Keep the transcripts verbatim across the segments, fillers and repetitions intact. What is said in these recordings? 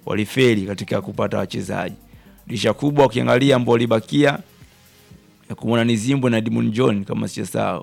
walifeli katika kupata wachezaji. Dirisha kubwa ukiangalia ambao libakia kumuona ni Zimbo na Dimon John kama sijasahau.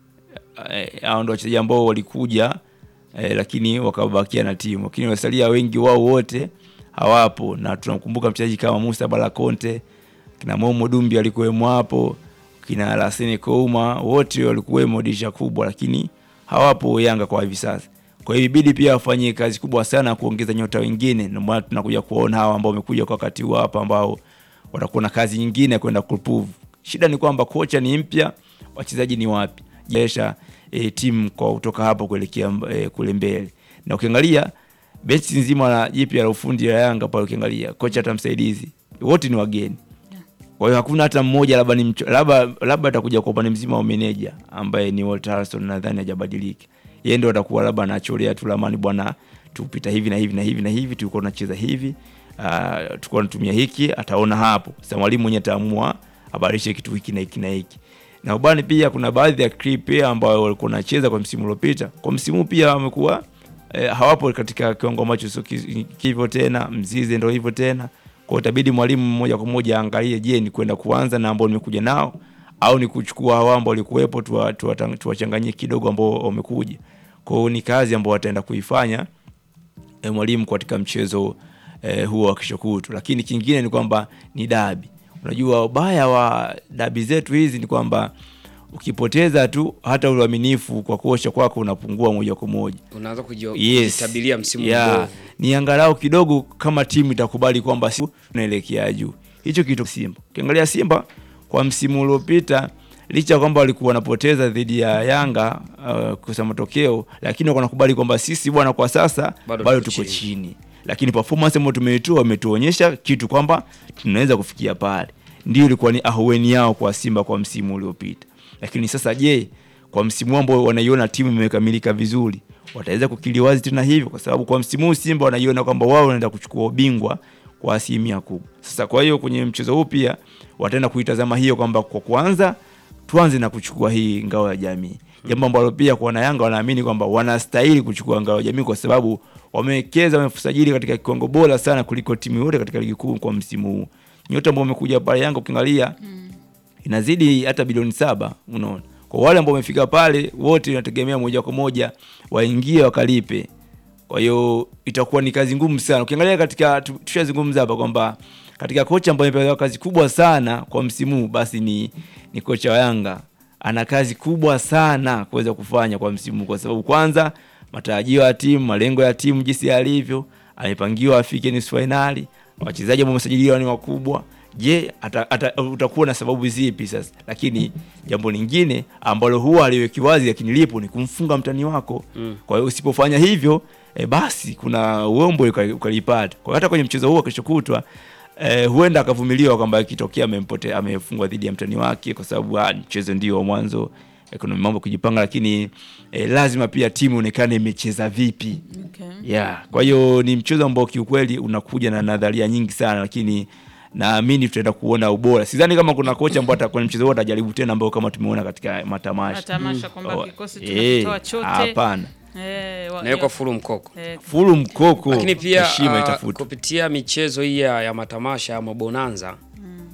Hao ndio wachezaji ambao walikuja eh, lakini wakabakia na timu. Lakini wasalia wengi wao wote hawapo, na tunamkumbuka mchezaji kama Musa Balakonte, kina Momo Dumbi alikuwemo hapo, kina Lasene Kouma, wote walikuwemo dirisha kubwa, lakini hawapo Yanga kwa hivi sasa. Kwa hiyo ibidi pia wafanye kazi kubwa sana kuongeza nyota wengine. Ndio maana tunakuja kuona hawa ambao wamekuja kwa wakati huu hapa ambao watakuwa na kazi nyingine kwenda kuprove. Shida ni kwamba kocha ni mpya, wachezaji ni wapi? Jesha e, timu kwa kutoka hapo kuelekea e, kule mbele. Na ukiangalia benchi nzima la jipya la ufundi la Yanga pale, ukiangalia kocha hata msaidizi wote ni wageni. Kwa hiyo hakuna hata mmoja labda ni labda labda atakuja kwa upande mzima wa manager ambaye ni Walter Harrison, nadhani hajabadilika. Yeye ndio atakuwa labda anachorea tu lamani, bwana tupita hivi na hivi na hivi na hivi, tulikuwa tunacheza hivi, uh, tulikuwa tunatumia hiki, ataona hapo. Sasa mwalimu mwenyewe ataamua abarishe kitu hiki na hiki na hiki. Na ubani pia kuna baadhi ya clip ambao walikuwa wanacheza kwa msimu uliopita. Kwa msimu pia wamekuwa eh, hawapo katika kiwango ambacho sio hivyo tena. Mzize ndio hivyo tena. Kwa itabidi mwalimu mmoja kwa mmoja angalie, je, ni kwenda kuanza na ambao nimekuja nao au ni kuchukua hao ambao walikuwepo tuwachanganyie kidogo ambao wamekuja. Kwa hiyo ni kazi ambayo wataenda kuifanya eh, mwalimu katika mchezo eh, huo wa kesho kutu. Lakini kingine ni kwamba ni dabi. Unajua ubaya wa dabi zetu hizi ni kwamba ukipoteza tu hata uaminifu kwa kocha kwako unapungua moja kwa moja. Unaanza kujitabiria msimu yeah. Ni angalau kidogo kama timu itakubali kwamba si tunaelekea juu. Hicho kitu Simba. Ukiangalia Simba kwa msimu uliopita, licha kwamba walikuwa wanapoteza dhidi ya Yanga uh, kwa matokeo, lakini wanakubali kwamba sisi bwana kwa sasa bado tuko chini. chini. Lakini performance ambayo tumeitoa imetuonyesha kitu kwamba tunaweza kufikia pale. Ndio ilikuwa ni ahueni yao kwa Simba kwa msimu uliopita. Lakini sasa je, kwa msimu ambao wanaiona timu imekamilika vizuri, wataweza kukiliwazi tena hivyo? Kwa sababu kwa msimu huu Simba wanaiona kwamba wao wanaenda kuchukua ubingwa kwa asilimia kubwa. Sasa kwa hiyo kwenye mchezo huu pia wataenda kuitazama hiyo kwamba kwa kwanza tuanze na kuchukua hii ngao ya jamii. Jambo ambalo pia kwa Yanga wanaamini kwamba wanastahili kuchukua ngao ya jamii kwa sababu wamewekeza, wamefusajili katika kiwango bora sana kuliko timu yote katika ligi kuu kwa msimu huu. Nyota ambao wamekuja pale Yanga ukiangalia mm. inazidi hata bilioni saba, unaona. Kwa wale ambao wamefika pale wote inategemea moja kwa moja waingie wakalipe. Kwa hiyo itakuwa ni kazi ngumu sana. Ukiangalia katika tushazungumza hapa kwamba katika kocha ambaye amepewa kazi kubwa sana kwa msimu huu basi ni ni kocha wa Yanga. Ana kazi kubwa sana kuweza kufanya kwa msimu kwa sababu kwanza matarajio ya timu, malengo ya timu jinsi yalivyo, amepangiwa afike nusu finali, wachezaji ambao wamesajiliwa ni wakubwa. Je, ata, ata, utakuwa na sababu zipi sasa? Lakini jambo lingine ambalo huwa aliweki wazi lakini lipo ni kumfunga mtani wako. Mm. Kwa hiyo usipofanya hivyo e, basi kuna uombo ukalipata. Kwa hiyo hata kwenye mchezo huo kesho kutwa e, huenda akavumiliwa kwamba ikitokea amempotea amefungwa dhidi ya mtani wake kwa sababu mchezo ndio mwanzo, kuna mambo kujipanga, lakini e, lazima pia timu onekane imecheza vipi. Okay. Yeah, kwa hiyo ni mchezo ambao kiukweli unakuja na nadharia nyingi sana, lakini naamini tutaenda kuona ubora. Sidhani kama kuna kocha ambaye atakuwa mchezo wote atajaribu tena ambao kama tumeona katika matamasha. Matamasha kwamba kikosi tunatoa chote. Hapana. Eh, na yuko fulu mkoko. Eh, fulu mkoko. Lakini pia uh, kupitia michezo hii ya matamasha ya mabonanza. Mm.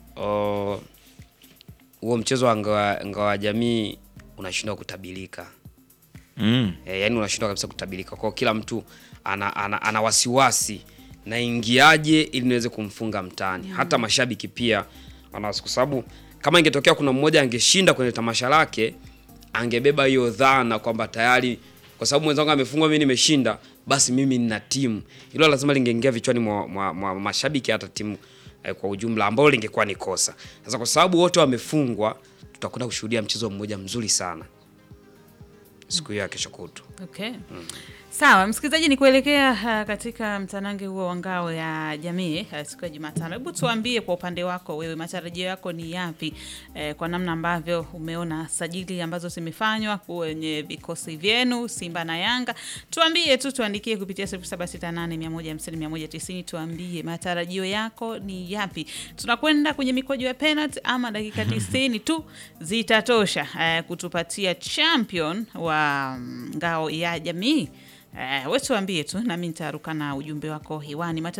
Uh, huo mchezo wa ngao jamii unashindwa kutabirika. Mm. E, yani unashindwa kabisa kutabirika. Kwa kila mtu ana, ana, ana wasiwasi na ingiaje ili niweze kumfunga mtani. Mm. Hata mashabiki pia wana, kwa sababu kama ingetokea kuna mmoja angeshinda kwenye tamasha lake, angebeba hiyo dhana kwamba tayari kwa sababu mwenzangu amefungwa mimi nimeshinda, basi mimi nina timu. Hilo lazima lingeingia vichwani mwa, mwa, mwa mashabiki hata timu eh, kwa ujumla, ambao lingekuwa ni kosa. Sasa kwa sababu wote wamefungwa, tutakwenda kushuhudia mchezo mmoja mzuri sana siku ya kesho kutu. Okay. Mm. Sawa, msikilizaji, ni kuelekea uh, katika mtanange huo wa ngao ya jamii uh, siku ya Jumatano. Hebu tuambie kwa upande wako wewe, matarajio yako ni yapi uh, kwa namna ambavyo umeona sajili ambazo zimefanywa kwenye vikosi vyenu Simba na Yanga. Tuambie tu, tuandikie kupitia sifuri saba sita nane moja hamsini mia moja tisini. Tuambie matarajio yako ni yapi. Tunakwenda kwenye mikojo ya penalty ama dakika tisini tu zitatosha uh, kutupatia champion wa um, ngao ya jamii? Eh, wewe tuambie tu na mimi nitaruka na ujumbe wako hewani.